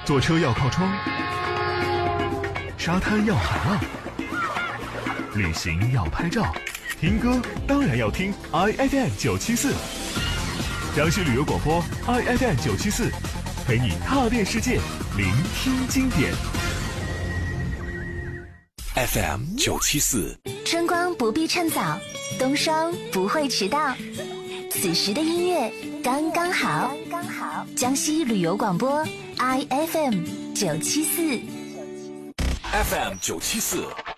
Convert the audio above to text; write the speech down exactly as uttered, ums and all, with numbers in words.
坐车要靠窗，沙滩要海浪，旅行要拍照，听歌当然要听 I F M 九七四，江西旅游广播 I F M 九七四，陪你踏遍世界，聆听经典。 F M 九七四， 春光不必趁早，冬霜不会迟到，此时的音乐刚刚好。刚刚好，江西旅游广播 I F M 九七四 ，F M 九七四。